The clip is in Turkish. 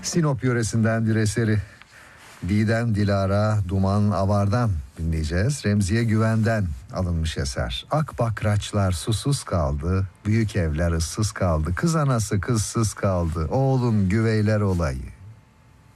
Sinop yöresinden bir eseri. Didem Dilara Duman Avar'dan dinleyeceğiz. Remziye Güven'den alınmış eser. Ak bakraçlar susuz kaldı, büyük evler ıssız kaldı, kız anası kızsız kaldı, oğlum güveyler olayı.